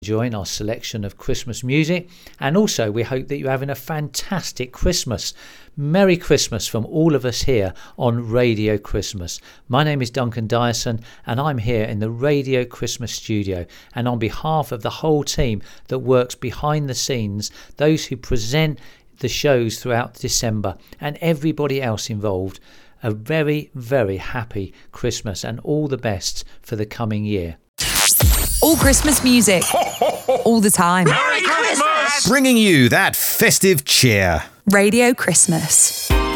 enjoying our selection of Christmas music, and also we hope that you're having a fantastic Christmas. Merry Christmas from all of us here on Radio Christmas. My name is Duncan Dyson and I'm here in the Radio Christmas studio, and on behalf of the whole team that works behind the scenes, those who present the shows throughout December and everybody else involved, a very, very happy Christmas and all the best for the coming year. All Christmas music, all the time. Merry Christmas! Bringing you that festive cheer. Radio Christmas.